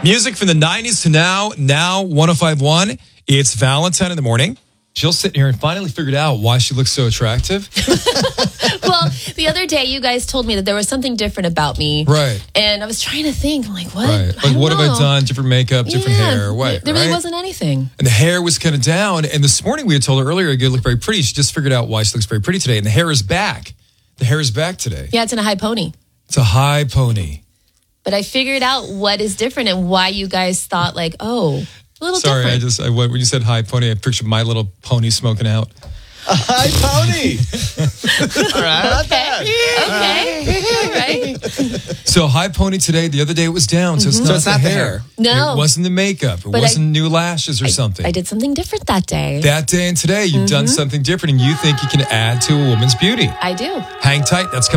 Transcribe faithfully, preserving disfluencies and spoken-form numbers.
Music from the nineties to now, now one oh five point one. It's Valentine in the morning. Jill's sitting here and finally figured out why she looks so attractive. Well, the other day you guys told me that there was something different about me. Right. And I was trying to think, I'm like, what? Right. I Like, don't what know. have I done? Different makeup, different yeah, hair, what? There really right? wasn't anything. And the hair was kind of down. And this morning we had told her earlier it looked very pretty. She just figured out why she looks very pretty today. And the hair is back. The hair is back today. Yeah, it's in a high pony. It's a high pony. But I figured out what is different and why you guys thought like, oh, a little Sorry, different. I just I, when you said high pony, I pictured My Little Pony smoking out. A high pony. All right. Not bad. Okay. All right. So high pony today. The other day it was down. So it's Mm-hmm. not, So it's the, not the hair. hair. No. It wasn't the makeup. It But wasn't I- new lashes or something. I did something different that day. That day and today, you've done something different, and you think you can add to a woman's beauty. I do. Hang tight. That's